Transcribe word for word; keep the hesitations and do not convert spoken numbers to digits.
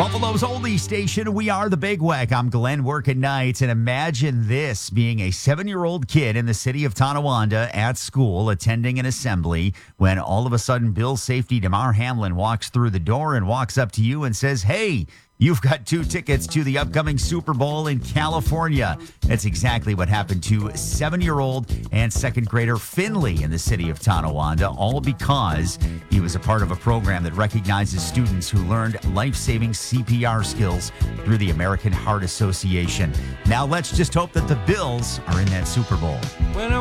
Buffalo's only station, we are the Big Weck. I'm Glenn working nights, and imagine this being a seven-year-old kid in the city of Tonawanda at school attending an assembly when all of a sudden Bill Safety Damar Hamlin walks through the door and walks up to you and says, "Hey, you've got two tickets to the upcoming Super Bowl in California." That's exactly what happened to seven-year-old and second grader Finley in the city of Tonawanda, all because he was a part of a program that recognizes students who learned life-saving C P R skills through the American Heart Association. Now let's just hope that the Bills are in that Super Bowl. When I